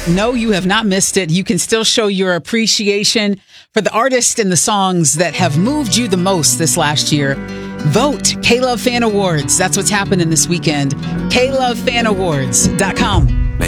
No, you have not missed it. You can still show your appreciation for the artists and the songs that have moved you the most this last year. Vote K-Love Fan Awards. That's what's happening this weekend. KLoveFanAwards.com.